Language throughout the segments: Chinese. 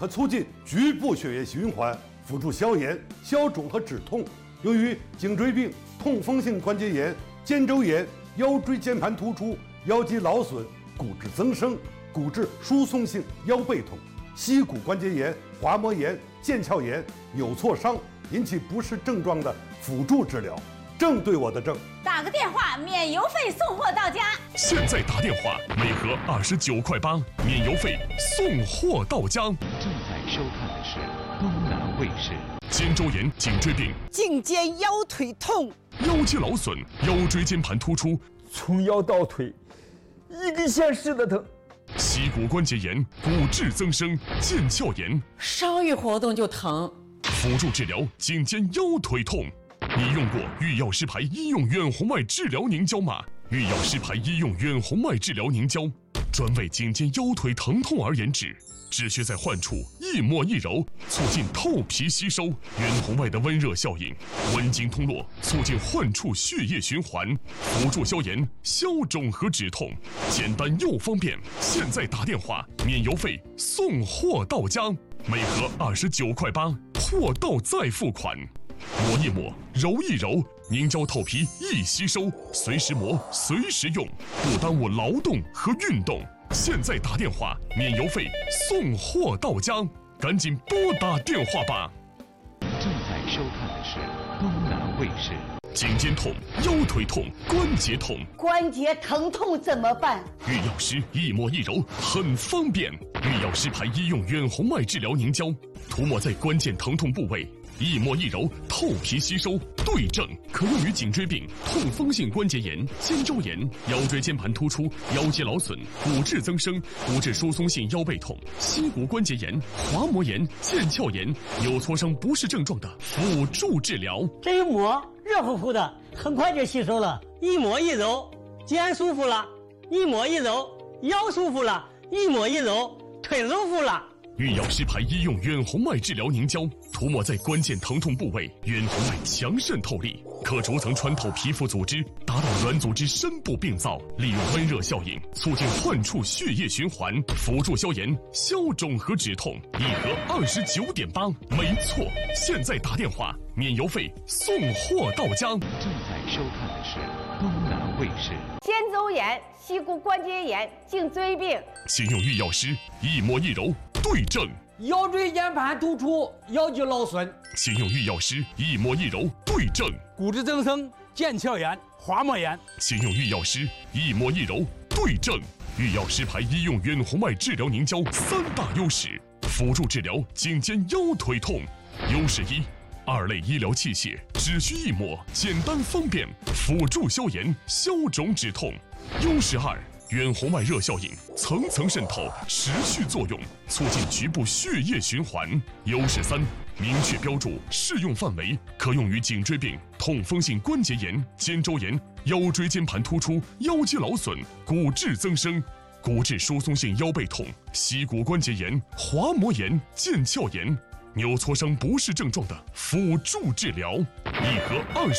可促进局部血液循环，辅助消炎、消肿和止痛。由于颈椎病、痛风性关节炎、肩周炎、腰椎间盘突出、腰肌劳损、骨质增生、骨质疏松性腰背痛、膝骨关节炎、滑膜炎、腱鞘炎、扭挫伤引起不适症状的辅助治疗。正对我的症， 打个电话免邮费送货到家。 现在打电话，每盒29块8，免邮费送货到家。 正在收看的是东南卫视。 肩周炎、颈椎病、 颈肩腰腿痛、 腰肌劳损、腰椎间盘突出， 从腰到腿1根线似的疼。 膝骨关节炎、骨质增生、腱鞘炎， 稍一活动就疼。 辅助治疗颈肩腰腿痛。你用过御药师牌医用远红外治疗凝胶吗？御药师牌医用远红外治疗凝胶，专为颈肩腰腿疼痛而研制，只需在患处一抹一揉，促进透皮吸收，远红外的温热效应，温经通络，促进患处血液循环，辅助消炎、消肿和止痛，简单又方便。现在打电话，免邮费送货到家，每盒29块8，货到再付款。抹一抹，揉一揉，凝胶透皮易吸收，随时磨，随时用，不耽误劳动和运动。现在打电话，免邮费送货到家，赶紧拨打电话吧。 正在收看的是东南卫视。 颈肩痛、腰腿痛、关节痛， 关节疼痛怎么办？ 御药师一抹一揉很方便，御药师牌医用远红外治疗凝胶，涂抹在关键疼痛部位。一抹一揉，透皮吸收，对症，可用于颈椎病、痛风性关节炎、肩周炎、腰椎间盘突出、腰肌劳损、骨质增生、骨质疏松性腰背痛、膝骨关节炎、滑膜炎、腱鞘炎、扭挫伤不适症状的辅助治疗。 这一抹热乎乎的，很快就吸收了。一抹一揉，肩舒服了；一抹一揉，腰舒服了；一抹一揉，腿舒服了。 御药师牌医用远红外治疗凝胶，涂抹在关键疼痛部位，远红外强渗透力，可逐层穿透皮肤组织，达到软组织深部病灶，利用温热效应，促进患处血液循环，辅助消炎、消肿和止痛。一盒29.8，没错，现在打电话，免邮费送货到家。 正在收看的是东南卫视。 肩周炎、膝骨关节炎、颈椎病， 请用御药师一抹一揉，对症。 腰椎间盘突出、腰肌劳损， 请用御药师一抹一揉，对症。 骨质增生、腱鞘炎、滑膜炎， 请用御药师一抹一揉，对症。御药师牌医用远红外治疗凝胶3大优势，辅助治疗颈肩腰腿痛。优势1。2类医疗器械只需一抹，简单方便，辅助消炎、消肿止痛。优势2。远红外热效应层层渗透，持续作用，促进局部血液循环。优势3。明确标注适用范围，可用于颈椎病、痛风性关节炎、肩周炎、腰椎间盘突出、腰肌劳损、骨质增生、骨质疏松性腰背痛、膝骨关节炎、滑膜炎、腱鞘炎、扭挫伤不适症状的辅助治疗。一盒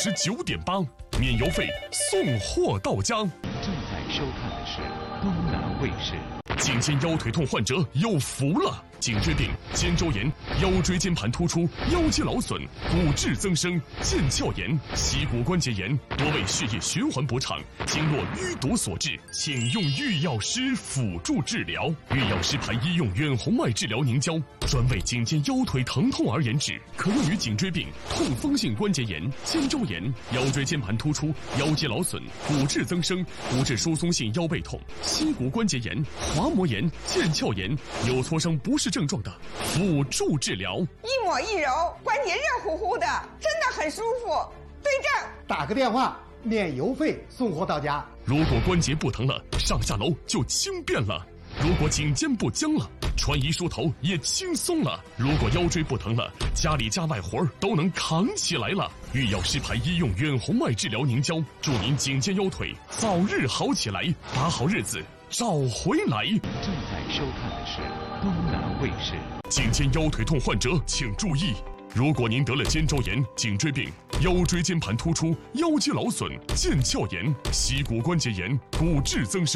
29.8，免邮费送货到家。 正在收看的是东南卫视。 颈肩腰腿痛患者有福了！颈椎病、肩周炎、腰椎间盘突出、腰肌劳损、骨质增生、腱鞘炎、膝骨关节炎多为血液循环不畅、经络淤堵所致，请用御药师辅助治疗。御药师牌医用远红外治疗凝胶，专为颈肩腰腿疼痛而研制，可用于颈椎病、痛风性关节炎、肩周炎、腰椎间盘突出、腰肌劳损、骨质增生、骨质疏松性腰背痛、膝骨关节炎、滑膜炎、腱鞘炎、扭挫伤不适症状的辅助治疗。 一抹一揉，关节热乎乎的，真的很舒服。对症， 打个电话，免邮费送货到家。 如果关节不疼了，上下楼就轻便了；如果颈肩不僵了，穿衣梳头也轻松了；如果腰椎不疼了，家里家外活都能扛起来了。御药师牌医用远红外治疗凝胶，祝您颈肩腰腿早日好起来，把好日子找回来。 正在收看的是东南卫视。 颈肩腰腿痛患者请注意，如果您得了肩周炎、颈椎病、腰椎间盘突出、腰肌劳损、腱鞘炎、膝骨关节炎、骨质增生、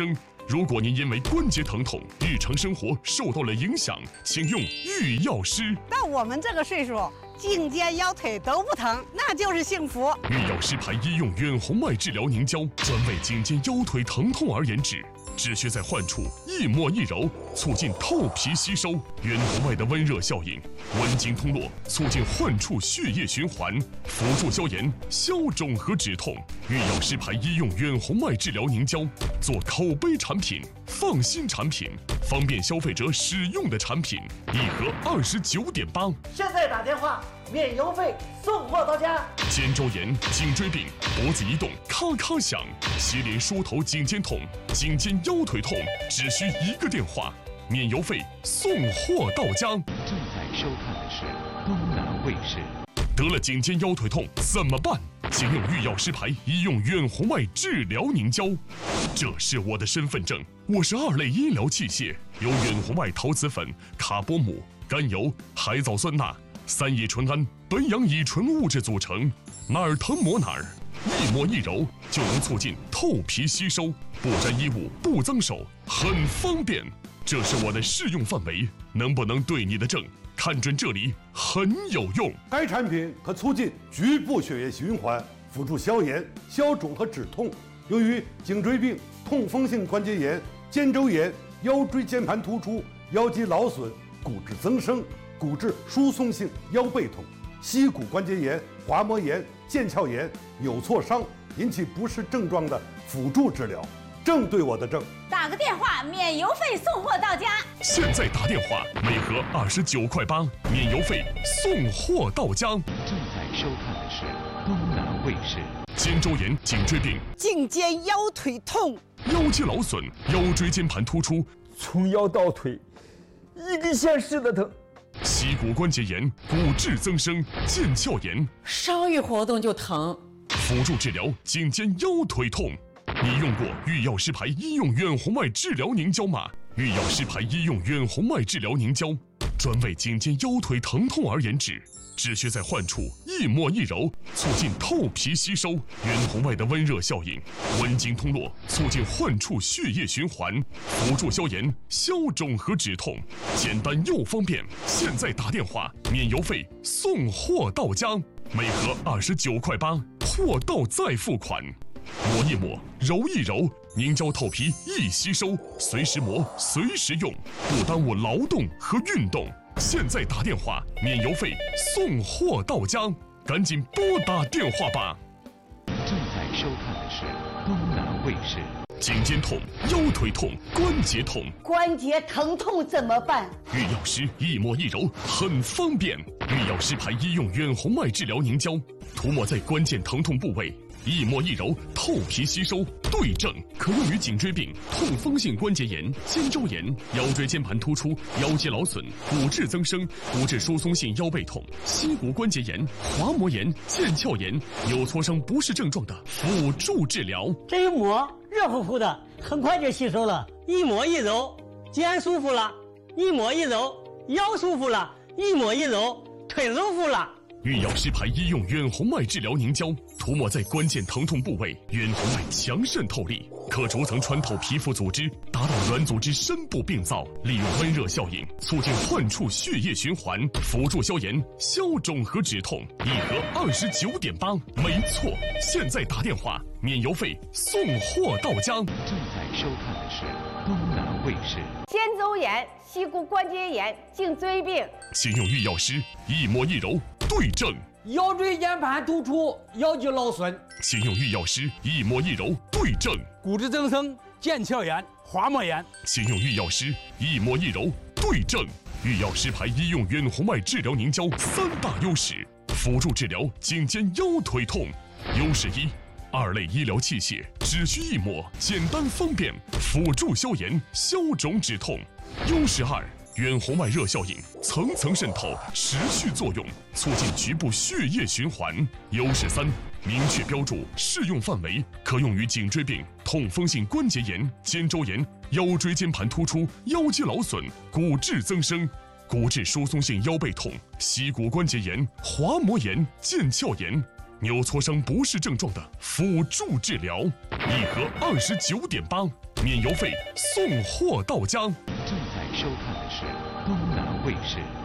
如果您因为关节疼痛，日常生活受到了影响，请用御药师。 到我们这个岁数，颈肩腰腿都不疼，那就是幸福。 御药师牌医用远红外治疗凝胶，专为颈肩腰腿疼痛而研制，只需在患处一抹一揉，促进透皮吸收；远红外的温热效应，温经通络，促进患处血液循环，辅助消炎、消肿和止痛。御药师牌医用远红外治疗凝胶，做口碑产品、放心产品、方便消费者使用的产品，一盒29.8。 现在打电话，免邮费，送货到家。 肩周炎、颈椎病、脖子移动咔咔响，膝连梳头颈肩痛、颈肩腰腿痛，只需一个电话，免邮费，送货到家。 正在收看的是东南卫视。 得了颈肩腰腿痛怎么办？请用御药师牌医用远红外治疗凝胶。这是我的身份证，我是2类医疗器械，由远红外陶瓷粉、卡波姆、甘油、海藻酸钠、3乙醇胺、苯氧乙醇物质组成，哪儿疼抹哪儿，一抹一揉就能促进透皮吸收，不沾衣物，不脏手，很方便。这是我的适用范围，能不能对你的症？看准这里很有用。 该产品可促进局部血液循环，辅助消炎、消肿和止痛。由于颈椎病、痛风性关节炎、肩周炎、腰椎间盘突出、腰肌劳损、骨质增生、骨质疏松性腰背痛、膝骨关节炎、滑膜炎、腱鞘炎、扭挫伤引起不适症状的辅助治疗，正对我的症。 打个电话，免邮费送货到家。 现在打电话，每盒29.8块，免邮费，送货到家。 正在收看的是东南卫视。 肩周炎、颈椎病、 颈肩腰腿痛、 腰肌劳损、腰椎间盘突出， 从腰到腿，一根线似的疼。 膝骨关节炎、骨质增生、腱鞘炎， 稍一活动就疼。 辅助治疗颈肩腰腿痛。你用过御药师牌医用远红外治疗凝胶吗？御药师牌医用远红外治疗凝胶，专为颈肩腰腿疼痛而研制，只需在患处一抹一揉，促进透皮吸收；远红外的温热效应，温经通络，促进患处血液循环，辅助消炎、消肿和止痛，简单又方便。现在打电话，免邮费，送货到家，每盒29.8块，货到再付款。抹一抹，揉一揉，凝胶透皮易吸收，随时磨，随时用，不耽误劳动和运动。现在打电话，免邮费，送货到家，赶紧拨打电话吧。 正在收看的是东南卫视。 颈肩痛、腰腿痛、关节痛， 关节疼痛怎么办？ 御药师一抹一揉很方便。御药师牌医用远红外治疗凝胶，涂抹在关键疼痛部位，一抹一揉，透皮吸收，对症，可用于颈椎病、痛风性关节炎、肩周炎、腰椎间盘突出、腰肌劳损、骨质增生、骨质疏松性腰背痛、膝骨关节炎、滑膜炎、腱鞘炎、扭挫伤不适症状的辅助治疗。 这一抹热乎乎的，很快就吸收了。一抹一揉，肩舒服了；一抹一揉，腰舒服了；一抹一揉，腿舒服了。 御药师牌医用远红外治疗凝胶，涂抹在关键疼痛部位，远红外强渗透力，可逐层穿透皮肤组织，达到软组织深部病灶，利用温热效应，促进患处血液循环，辅助消炎、消肿和止痛。一盒29.8，没错。现在打电话，免邮费，送货到家。 正在收看的是东南卫视。 肩周炎、膝骨关节炎、颈椎病， 请用御药师一抹一揉，对症。 腰椎间盘突出、腰肌劳损， 请用御药师一抹一揉，对症。 骨质增生、腱鞘炎、滑膜炎， 请用御药师一抹一揉，对症。御药师牌医用远红外治疗凝胶3大优势，辅助治疗颈肩腰腿痛。优势1。2类医疗器械，只需一抹，简单方便，辅助消炎、消肿止痛。优势2。远红外热效应，层层渗透，持续作用，促进局部血液循环。优势3。明确标注适用范围，可用于颈椎病、痛风性关节炎、肩周炎、腰椎间盘突出、腰肌劳损、骨质增生、骨质疏松性腰背痛、膝骨关节炎、滑膜炎、腱鞘炎、扭挫伤不适症状的辅助治疗。一盒29.8， 免邮费送货到家。 正在收看的是东南卫视。